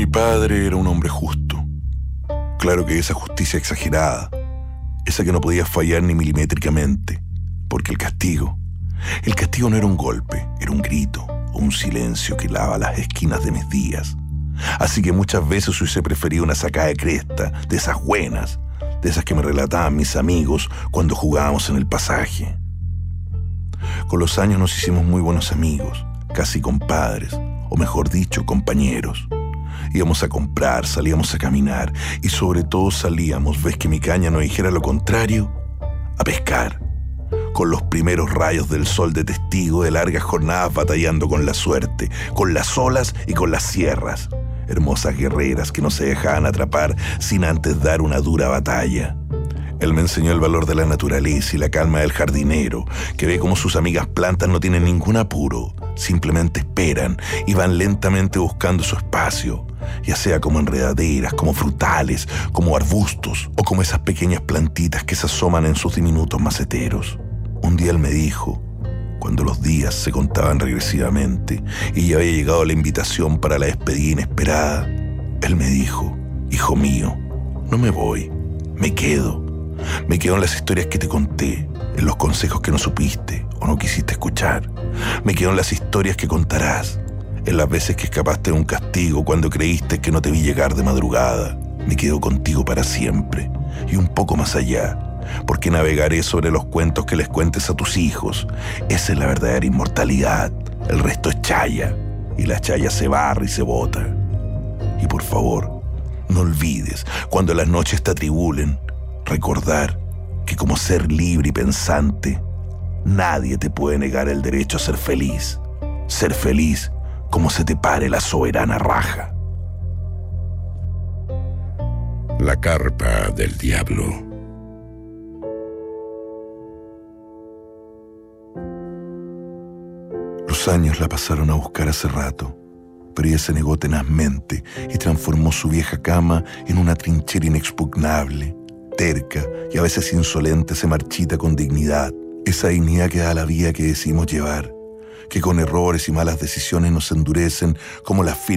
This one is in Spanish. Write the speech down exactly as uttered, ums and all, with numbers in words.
Mi padre era un hombre justo. Claro que esa justicia exagerada, esa que no podía fallar ni milimétricamente, porque el castigo, el castigo no era un golpe, era un grito o un silencio que lava las esquinas de mis días. Así que muchas veces hubiese preferido una sacada de cresta, de esas buenas, de esas que me relataban mis amigos cuando jugábamos en el pasaje. Con los años nos hicimos muy buenos amigos, casi compadres, o mejor dicho, compañeros. Íbamos a comprar, salíamos a caminar y sobre todo salíamos, ves que mi caña no dijera lo contrario, a pescar, con los primeros rayos del sol de testigo de largas jornadas batallando con la suerte, con las olas y con las sierras, hermosas guerreras que no se dejaban atrapar sin antes dar una dura batalla. Él me enseñó el valor de la naturaleza y la calma del jardinero, que ve cómo sus amigas plantas no tienen ningún apuro, simplemente esperan y van lentamente buscando su espacio, ya sea como enredaderas, como frutales, como arbustos o como esas pequeñas plantitas que se asoman en sus diminutos maceteros. Un día él me dijo, cuando los días se contaban regresivamente y ya había llegado la invitación para la despedida inesperada, él me dijo, hijo mío, no me voy, me quedo. Me quedo en las historias que te conté, en los consejos que no supiste o no quisiste escuchar. Me quedo en las historias que contarás, en las veces que escapaste de un castigo cuando creíste que no te vi llegar de madrugada. Me quedo contigo para siempre y un poco más allá, porque navegaré sobre los cuentos que les cuentes a tus hijos. Esa es la verdadera inmortalidad. El resto es chaya, y la chaya se barra y se bota. Y por favor, no olvides, cuando las noches te atribulen, recordar que como ser libre y pensante, nadie te puede negar el derecho a ser feliz. Ser feliz como se te pare la soberana raja. La carpa del diablo. Los años la pasaron a buscar hace rato, pero ella se negó tenazmente y transformó su vieja cama en una trinchera inexpugnable. Terca y a veces insolente se marchita con dignidad, esa dignidad que da la vida que decidimos llevar, que con errores y malas decisiones nos endurecen como las